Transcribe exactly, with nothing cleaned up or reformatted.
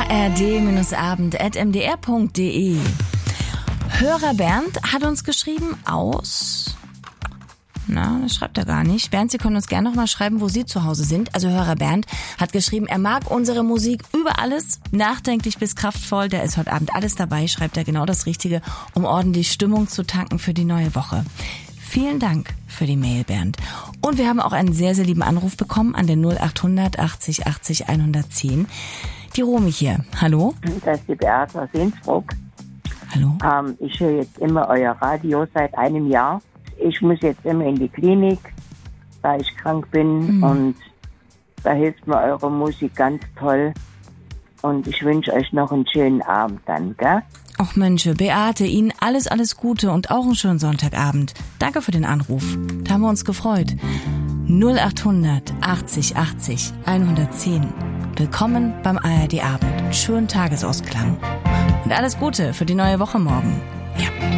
r d abend at m d r punkt d e. Hörer Bernd hat uns geschrieben aus... Na, das schreibt er gar nicht. Bernd, Sie können uns gerne noch mal schreiben, wo Sie zu Hause sind. Also Hörer Bernd hat geschrieben, er mag unsere Musik über alles, nachdenklich bis kraftvoll. Da ist heute Abend alles dabei, schreibt er, genau das Richtige, um ordentlich Stimmung zu tanken für die neue Woche. Vielen Dank für die Mail, Bernd. Und wir haben auch einen sehr, sehr lieben Anruf bekommen an den null acht hundert achtzig achtzig hundertzehn. Die Romy hier. Hallo? Das ist die Beate aus Innsbruck. Hallo? Ähm, ich höre jetzt immer euer Radio seit einem Jahr. Ich muss jetzt immer in die Klinik, da ich krank bin. Mhm. Und da hilft mir eure Musik ganz toll. Und ich wünsche euch noch einen schönen Abend dann, gell? Ach Mensch, Beate, Ihnen alles, alles Gute und auch einen schönen Sonntagabend. Danke für den Anruf. Da haben wir uns gefreut. null acht hundert achtzig achtzig hundertzehn. Willkommen beim A R D Abend. Schönen Tagesausklang. Und alles Gute für die neue Woche morgen. Ja.